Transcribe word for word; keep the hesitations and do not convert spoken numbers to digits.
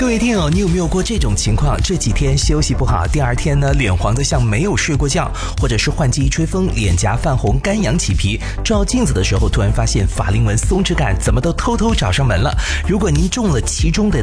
各位听友，你有没有过这种情况？这几天休息不好，第二天呢，脸黄得像没有睡过觉，或者是换季一吹风，脸颊泛红，干痒起皮，照镜子的时候突然发现法令纹松弛感怎么都偷偷找上门了。如果您中了其中的